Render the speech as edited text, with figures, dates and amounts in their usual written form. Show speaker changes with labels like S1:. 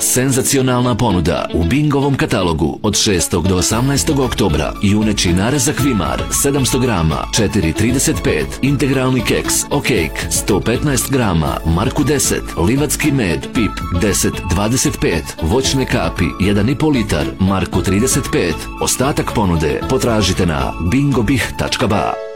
S1: Senzacionalna ponuda u Bingovom katalogu od 6. do 18. oktobra. Juneći narezak Vimar 700 grama 4,35. Integralni keks Okejk 115 grama Marku 10. Livatski med Pip 10,25. Voćne kapi 1,5 litar Marku 35. Ostatak ponude potražite na bingobih.ba.